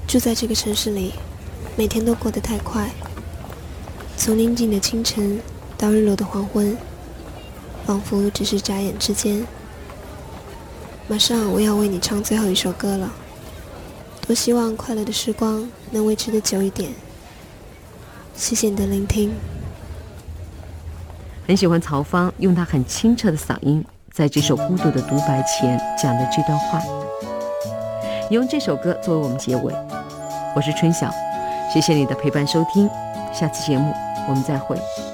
住在这个城市里，每天都过得太快，从宁静的清晨到日落的黄昏，仿佛只是眨眼之间。马上我要为你唱最后一首歌了，多希望快乐的时光能维持得久一点。谢谢你的聆听。 很喜欢曹芳用她很清澈的嗓音，在这首孤独的独白前讲的这段话，用这首歌作为我们结尾。我是春晓，谢谢你的陪伴收听，下次节目我们再会。